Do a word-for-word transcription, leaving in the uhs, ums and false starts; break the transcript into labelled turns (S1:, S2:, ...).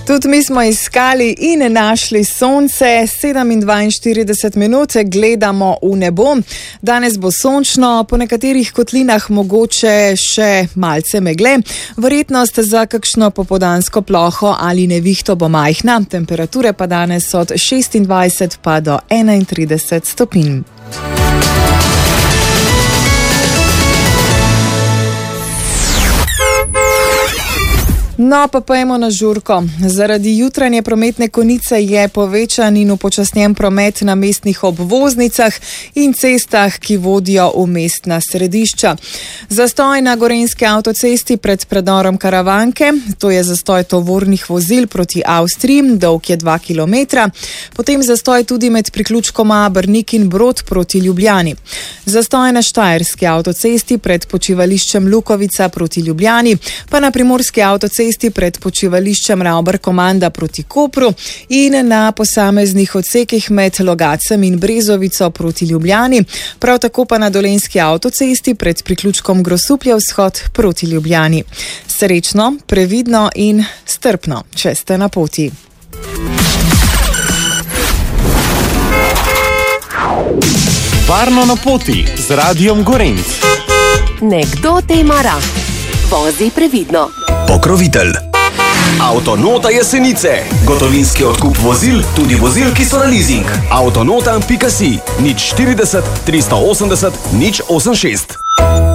S1: Tudi mi smo iskali in našli sonce. sedem in dvainštirideset minut gledamo v nebo. Danes bo sončno, po nekaterih kotlinah mogoče še malce megle. Verjetnost za kakšno popoldansko ploho ali nevihto bo majhna. Temperature pa danes od šestindvajset pa do enaintrideset stopinj. No, pa pojmo na žurko. Zaradi jutranje prometne konice je povečan in upočasnjen promet na mestnih obvoznicah in cestah, ki vodijo v mestna središča. Zastoj na Gorenjski avtocesti pred predorom Karavanke, to je zastoj tovornih vozil proti Avstriji, dolg je dva kilometra. Potem zastoj tudi med priključkoma Brnik in Brod proti Ljubljani. Zastoj na Štajerski avtocesti pred počivališčem Lukovica proti Ljubljani, pa na Primorski avtocesti pred počivališčem Ravbar Komanda proti Kopru in na posameznih odsekih med Logacem in Brezovico proti Ljubljani, prav tako pa na Dolenjski avtocesti pred priključkom Grosuplje vzhod proti Ljubljani. Srečno, previdno in strpno, če ste na poti.
S2: Varno na poti z Radiom Gorenc.
S3: Nekdo te ima rad. Vozi previdno.
S4: Pokrovitelj Avtonota Jesenice. Gotovinski odkup vozil, tudi vozil, ki so na leasing. Avtonota pika si nič štirideset tristo osemdeset nič osemdesiat šest.